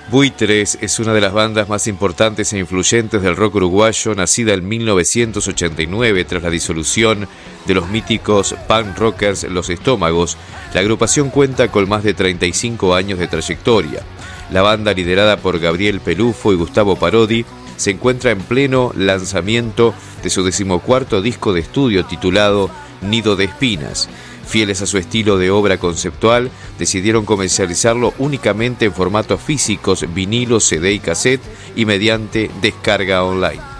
Buitres es una de las bandas más importantes e influyentes del rock uruguayo, nacida en 1989 tras la disolución de los míticos punk rockers Los Estómagos. La agrupación cuenta con más de 35 años de trayectoria. La banda, liderada por Gabriel Pelufo y Gustavo Parodi, se encuentra en pleno lanzamiento de su 14º disco de estudio titulado Nido de Espinas. Fieles a su estilo de obra conceptual, decidieron comercializarlo únicamente en formatos físicos, vinilo, CD y cassette, y mediante descarga online.